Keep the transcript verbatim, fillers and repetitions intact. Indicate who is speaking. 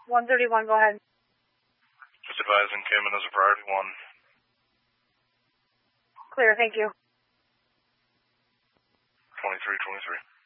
Speaker 1: one thirty-one, go ahead.
Speaker 2: Just advising Cayman as a priority one.
Speaker 1: Clear, thank you.
Speaker 2: twenty-three twenty-three.